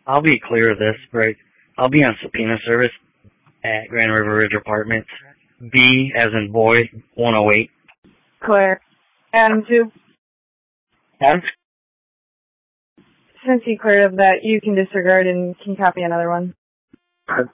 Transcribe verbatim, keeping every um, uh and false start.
I'll be clear of this, right? I'll be on subpoena service at Grand River Ridge Apartments. B as in boy, one oh eight. Clear. Adam two. Adam? Since he cleared of that, you can disregard and can copy another one.